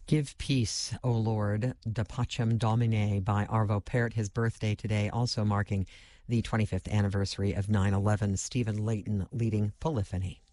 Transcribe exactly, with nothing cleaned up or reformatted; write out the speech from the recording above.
Give Peace, O Lord, De Pacem Domine by Arvo Pärt, his birthday today, also marking the twenty-fifth anniversary of nine eleven. Stephen Layton leading Polyphony.